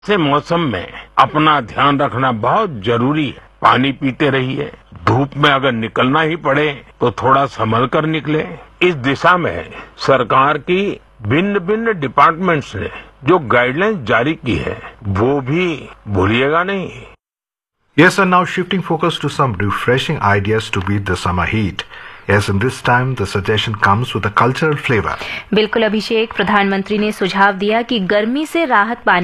ऐसे मौसम में अपना ध्यान रखना बहुत जरूरी है। पानी पीते रहिए। धूप में अगर निकलना ही पड़े तो थोड़ा संभल कर निकले। इस दिशा में सरकार की भिन्न भिन्न डिपार्टमेंट्स ने जो गाइडलाइंस जारी की है वो भी भूलिएगा नहीं। Yes, and now shifting focus to some refreshing ideas to beat the summer heat. Yes, in this time the suggestion comes with a cultural flavor. बिल्कुल अभिषेक, प्रधानमंत्री ने सुझाव दिया कि गर्मी से राहत पाने